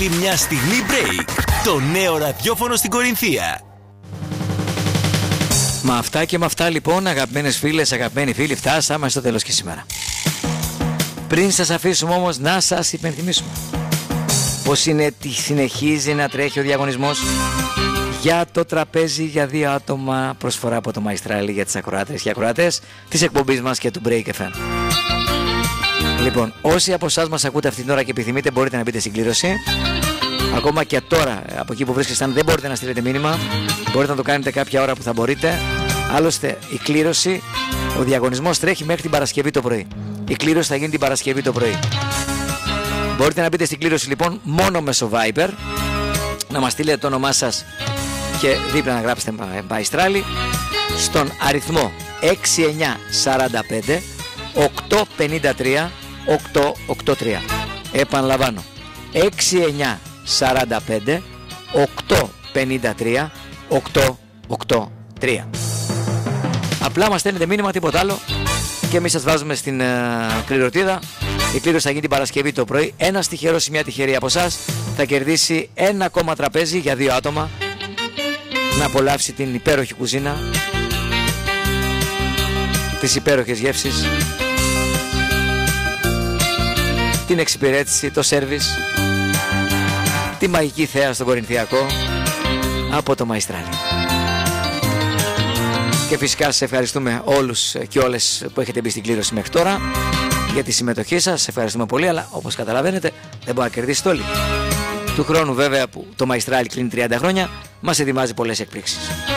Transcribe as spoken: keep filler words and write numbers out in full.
Άλλη μια στιγμή break. Το νέο ραδιόφωνο στην Κορινθία. Με αυτά και με αυτά λοιπόν, αγαπημένες φίλες, αγαπημένοι φίλοι, φτάσαμε στο τέλος και σήμερα. Πριν σας αφήσουμε όμως να σας υπενθυμίσουμε πως είναι τι συνεχίζει να τρέχει ο διαγωνισμός για το τραπέζι για δύο άτομα, προσφορά από το Μαϊστράλι για τις ακροάτες και ακροάτες της εκπομπής μας και του Break εφ εμ. Λοιπόν, όσοι από εσάς μας ακούτε αυτή την ώρα και επιθυμείτε, μπορείτε να μπείτε στην κλήρωση. Ακόμα και τώρα, από εκεί που βρίσκεστε, αν δεν μπορείτε να στείλετε μήνυμα, μπορείτε να το κάνετε κάποια ώρα που θα μπορείτε. Άλλωστε, η κλήρωση, ο διαγωνισμός τρέχει μέχρι την Παρασκευή το πρωί. Η κλήρωση θα γίνει την Παρασκευή το πρωί. Μπορείτε να μπείτε στην κλήρωση λοιπόν μόνο μέσω Viber, να μας στείλετε το όνομά σας και δίπλα να γράψετε Μαϊστράλι στον αριθμό έξι εννιά τέσσερα πέντε οκτώ πέντε τρία οκτώ οκτώ τρία. Επαναλαμβάνω, έξι εννιά τέσσερα πέντε οκτώ πέντε τρία οκτώ οκτώ τρία. Απλά μας στέλνετε μήνυμα, τίποτα άλλο, και εμείς σας βάζουμε στην uh, κληροτίδα. Η κλήρωση θα γίνει την Παρασκευή το πρωί. Ένας τυχερός ή μια τυχερή από εσάς θα κερδίσει ένα ακόμα τραπέζι για δύο άτομα να απολαύσει την υπέροχη κουζίνα, τις υπέροχες γεύσεις, την εξυπηρέτηση, το σέρβις, τη μαγική θέα στον Κορινθιακό από το Μαϊστράλι. Και φυσικά σας ευχαριστούμε όλους και όλες που έχετε μπει στην κλήρωση μέχρι τώρα για τη συμμετοχή σας. Σας ευχαριστούμε πολύ, αλλά όπως καταλαβαίνετε δεν μπορεί να κερδίσετε όλοι. Του χρόνου βέβαια που το Μαϊστράλι κλείνει τριάντα χρόνια, μας ετοιμάζει πολλές εκπλήξεις.